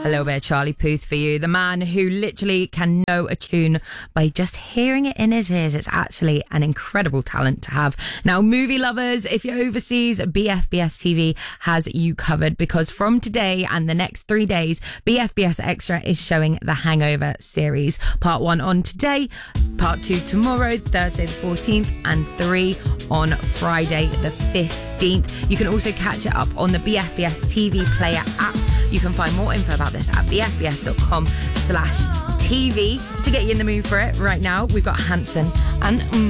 A little bit of Charlie Puth for you. The man who literally can know a tune by just hearing it in his ears. It's actually an incredible talent to have. Now, movie lovers, if you're overseas, BFBS TV has you covered, because from today and the next 3 days, BFBS Extra is showing the Hangover series. Part 1 on today, Part 2 tomorrow, Thursday the 14th, and 3 on Friday the 15th. You can also catch it up on the BFBS TV Player app. You can find more info about this at bfbs.com/TV. To get you in the mood for it right now, we've got Hanson and